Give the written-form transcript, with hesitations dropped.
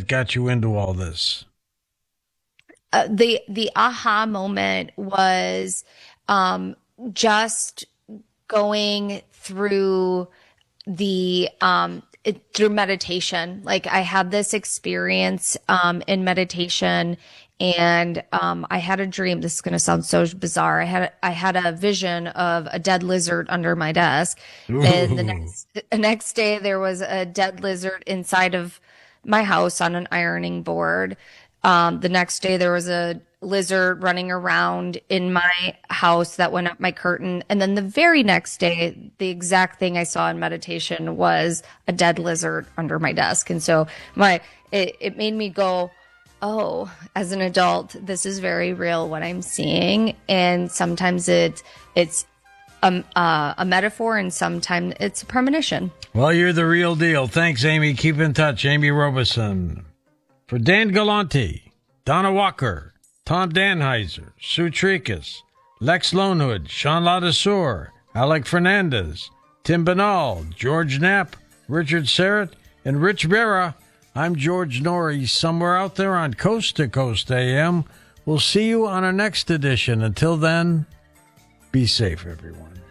that got you into all this? The aha moment was just going through through meditation. Like I had this experience in meditation, and I had a dream. This is going to sound so bizarre. I had a vision of a dead lizard under my desk, and Ooh. the next day there was a dead lizard inside of my house on an ironing board. The next day there was a lizard running around in my house that went up my curtain. And then the very next day, the exact thing I saw in meditation was a dead lizard under my desk. And so it made me go, oh, as an adult, this is very real what I'm seeing. And sometimes it's a metaphor, and sometimes it's a premonition. Well, you're the real deal. Thanks, Amy. Keep in touch. Amy Robeson. For Dan Galante, Donna Walker, Tom Danheiser, Sue Tricus, Lex Lonewood, Sean Ladesseur, Alec Fernandez, Tim Banal, George Knapp, Richard Serrett, and Rich Vera, I'm George Norrie, somewhere out there on Coast to Coast AM. We'll see you on our next edition. Until then, be safe, everyone.